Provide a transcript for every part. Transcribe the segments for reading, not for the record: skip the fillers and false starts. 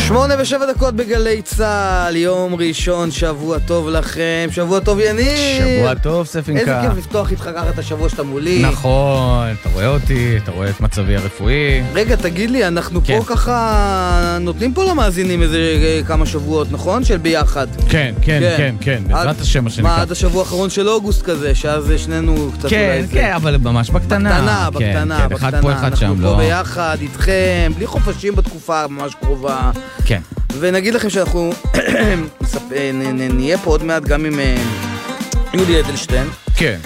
8:07 בגלי צהל, יום ראשון, שבוע טוב לכם, שבוע טוב יניב. שבוע טוב ספינקה. איזה כיף לפתוח איתך ככה את השבוע שאתה מולי. נכון, אתה רואה אותי, אתה רואה את מצבי הרפואי. רגע, תגיד לי, אנחנו פה ככה נותנים פה למאזינים איזה כמה שבועות, נכון? של ביחד. כן, בעזרת השם מה שנקרא. מה, עד השבוע האחרון של אוגוסט כזה, שאז שנינו קצת אולי זה. כן, אבל ממש בקטנה. בקטנה. אחד פה, אחד שם, לא. אנחנו פה ביחד, איתכם, בלי חופשים בתקופה ממש קרובה. כן. ונגיד לכם שאנחנו נהיה פה עוד מעט גם עם יולי אדלשטיין. כן.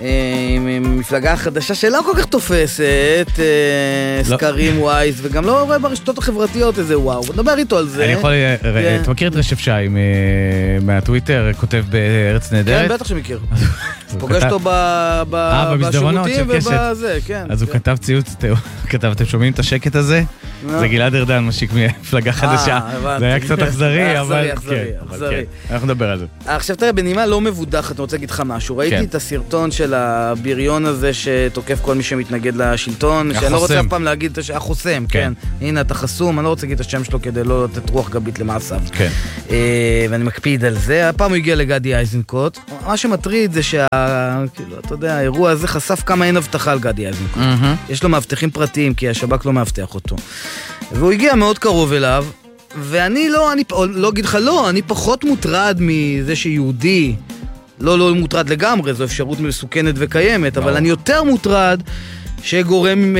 עם מפלגה חדשה שלא כל כך תופסת, סקרים ווייז, וגם לא רואה ברשתות החברתיות איזה וואו. נדבר איתו על זה. אני יכול, אתה מכיר את רשף שי מהטוויטר, כותב בארץ נהדרת? כן, בטח שמכיר. פוגש אותו בשירותים ובזה, כן. אז הוא כתב ציוץ, כתב, אתם שומעים את השקט הזה? זה גלעד ארדן משיק מפלגה חדשה. זה היה קצת אכזרי, אבל כן. אנחנו נדבר על זה. עכשיו תראה, בנימה לא מבודחת, אני רוצה להגיד לך משהו. ראיתי את הסרטון של הבריון הזה שתוקף כל מי שמתנגד לשלטון, שאני לא רוצה אף פעם להגיד החוסם, כן. הנה, אתה חסום, אני לא רוצה להגיד את השם שלו כדי לא לתת רוח גבית למעשיו. כן. ואני מקפיד על זה. הפעם הוא הגיע לגדי איזנקוט. מה שמטריד זה כאילו, אתה יודע, האירוע הזה חשף כמה אין הבטחה על גדי איזנקוט. יש לו מאבטחים פרטיים, כי השב"כ לא מאבטח אותו. והוא הגיע מאוד קרוב אליו, ואני לא אגיד לך לא, אני פחות מוטרד מזה שיהודי, לא מוטרד לגמרי, זו אפשרות מסוכנת וקיימת, אבל אני יותר מוטרד שגורם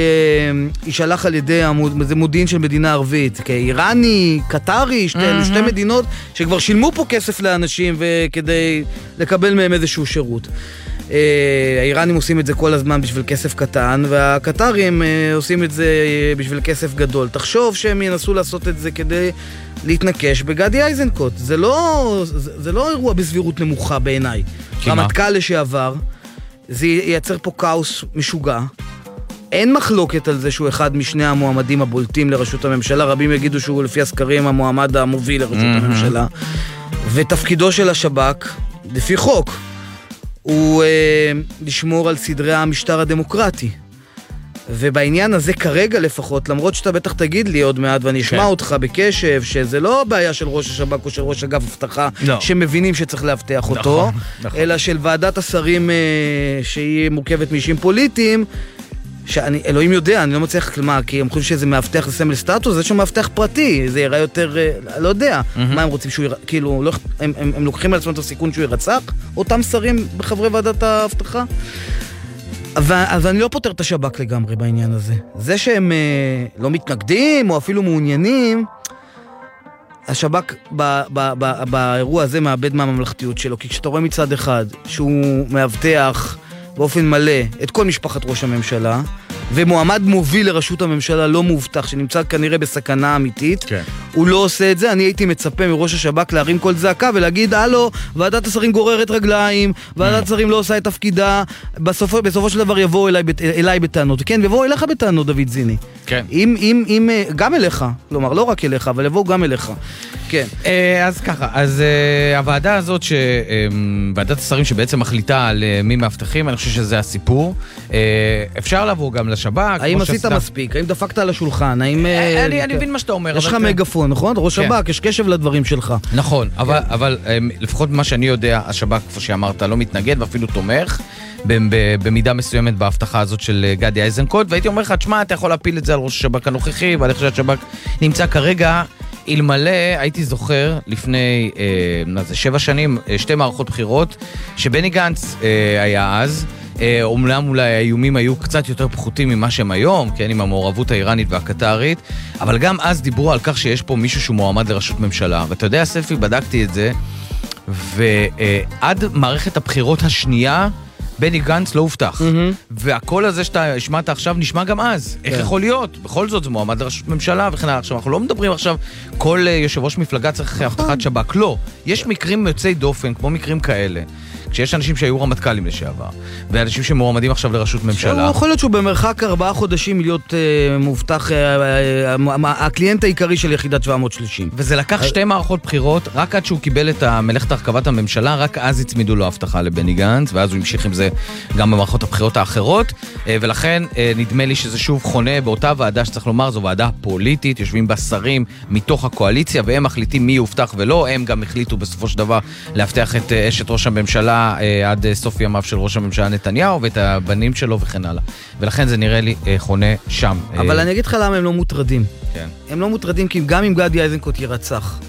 שישלח על ידי מודיעין של מדינה ערבית, כאיראני, קטרי, שתי מדינות שכבר שילמו פה כסף לאנשים וכדי לקבל מהם איזשהו שירות. האיראנים עושים את זה כל הזמן בשביל כסף קטן, והקטרים עושים את זה בשביל כסף גדול. תחשוב שהם ינסו לעשות את זה כדי להתנקש בגדי איזנקוט. זה לא אירוע בסבירות נמוכה בעיניי. רמטכ"ל לשעבר, זה ייצר פה כאוס משוגע. אין מחלוקת על זה שהוא אחד משני המועמדים הבולטים לראשות הממשלה. רבים יגידו שהוא לפי הסקרים המועמד המוביל לראשות הממשלה. ותפקידו של השב"כ, לפי חוק, הוא לשמור על סדרי המשטר הדמוקרטי. ובעניין הזה כרגע לפחות, למרות שאתה בטח תגיד לי עוד מעט ואני אשמע אותך בקשב, שזה לא בעיה של ראש השב"כ או של ראש אגף אבטחה שמבינים שצריך להבטח אותו, אלא של ועדת השרים שהיא מורכבת מאישים פוליטיים, שאני, אלוהים יודע, אני לא מצליח כלומר, כי הם חושבים שזה מאבטח לסמל סטטוס, זה שהוא מאבטח פרטי, זה יראה יותר, לא יודע, מה הם רוצים שהוא, כאילו, הם לוקחים על עצמם את הסיכון שהוא ירצח, אותם שרים בחברי ועדת האבטחה, אז אני לא פותר את השב"כ לגמרי בעניין הזה. זה שהם לא מתנגדים, או אפילו מעוניינים, השב"כ באירוע הזה מאבד מהממלכתיות שלו, כי כשאתה רואה מצד אחד שהוא מאבטח באופן מלא את כל משפחת ראש הממשלה, ומועמד מוביל לראשות הממשלה לא מובטח, שנמצא כנראה בסכנה אמיתית, הוא לא עושה את זה. אני הייתי מצפה מראש השב"כ להרים כל זעקה ולהגיד, הלו, ועדת השרים גוררת רגליים, ועדת השרים לא עושה את תפקידה, בסופו של דבר יבואו אליי בטענות. כן, יבואו אליך בטענות, דוד זיני. כן. גם אליך, כלומר, לא רק אליך, אבל יבואו גם אליך. כן. אז ככה, אז הוועדה הזאת, ועדת השרים שבעצם מחליטה על מי מאבטחים, אני חושב שזה הסיפור. אפשר לעבור גם לשב"כ. האם עשית מספיק? האם דפקת על השולחן? אני מבין מה שאתה אומר. יש לך מגפון, נכון? ראש שב"כ, יש קשב לדברים שלך. נכון, אבל לפחות מה שאני יודע, השב"כ, כמו שאמרת, לא מתנגד ואפילו תומך במידה מסוימת בהבטחה הזאת של גדי איזנקוט, והייתי אומר לך, תשמע, אתה יכול להפיל את זה על ראש השב"כ הנוכחי, ועל איך שהשב"כ נמצא כרגע, אלמלא הייתי זוכר לפני 7 שנים, 2 מערכות בחירות, שבני גנץ היה אז, אומנם אולי האיומים היו קצת יותר פחותים ממה שהם היום, כן, עם המעורבות האיראנית והקטרית, אבל גם אז דיברו על כך שיש פה מישהו שהוא מועמד לראשות ממשלה, ואתה יודע, ספי, בדקתי את זה, ועד מערכת הבחירות השנייה, בני גנץ לא הובטח. והכל הזה שאתה השמעת עכשיו נשמע גם אז. איך יכול להיות? בכל זאת זה מועמד לראשות ממשלה וכן הלאה. עכשיו, אנחנו לא מדברים עכשיו, כל יושב ראש מפלגה צריך הבטחת שב"כ. לא. יש מקרים יוצאי דופן, כמו מקרים כאלה. כשיש אנשים שהיו רמטכ"לים לשעבר, ואנשים שמועמדים עכשיו לראשות ממשלה. יכול להיות שהוא במרחק 4 חודשים להיות מובטח, הקליינט העיקרי של יחידת 730. וזה לקח 2 מערכות בחירות, רק עד שהוא קיבל את מלאכת הרכבת הממשלה, רק אז הצמידו לו הבטחה לבני גנץ, ואז הוא המשיך עם זה גם במערכות הבחירות האחרות, ולכן נדמה לי שזה שוב חונה באותה ועדה שצריך לומר, זו ועדה פוליטית, יושבים בה שרים מתוך הקואליציה, והם מחליטים מי יובטח ולא, הם גם החליטו בסופו של דבר להבטיח את אשת ראש הממשלה עד סוף ימיו של ראש הממשלה נתניהו, ואת הבנים שלו וכן הלאה. ולכן זה נראה לי חונה שם. אבל אני אגיד לך למה הם לא מוטרדים. כן. הם לא מוטרדים כי גם אם גדי איזנקוט ירצח.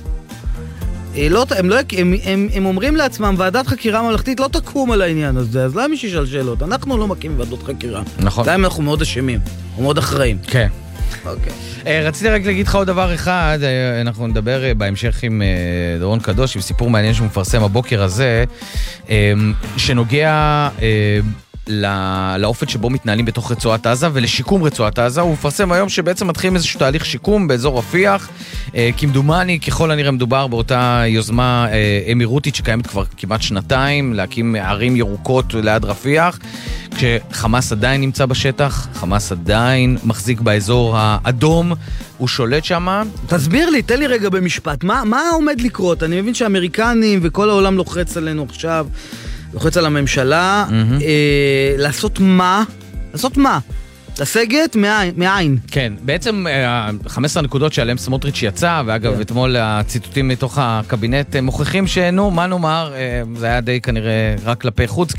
הם אומרים לעצמם, ועדת חקירה ממלכתית לא תקום על העניין הזה, אז למה מי שישאל שאלות? אנחנו לא מקים ועדות חקירה. נכון. למה אנחנו מאוד אשמים, או מאוד אחראים. כן. אוקיי. רציתי רק להגיד לך עוד דבר אחד, אנחנו נדבר בהמשך עם דורון קדוש, עם סיפור מעניין שהוא מפרסם הבוקר הזה, שנוגע לאופן שבו מתנהלים בתוך רצועת עזה ולשיקום רצועת עזה. הוא מפרסם היום שבעצם מתחילים איזשהו תהליך שיקום באזור רפיח, כמדומני, ככל הנראה מדובר באותה יוזמה אמירותית שקיימת כבר כמעט 2 להקים ערים ירוקות ליד רפיח, כשחמאס עדיין נמצא בשטח, חמאס עדיין מחזיק באזור האדום, הוא שולט שם. תסביר לי, תן לי רגע במשפט, מה עומד לקרות? אני מבין שהאמריקנים וכל העולם לוחץ עלינו עכשיו, לוחץ על הממשלה, לעשות מה? לעשות מה? לסגת מאין. כן, בעצם 15 נקודות שעליהם סמוטריץ' יצא, ואגב, אתמול הציטוטים מתוך הקבינט מוכיחים שנו, מה נאמר, זה היה די כנראה רק כלפי חוץ,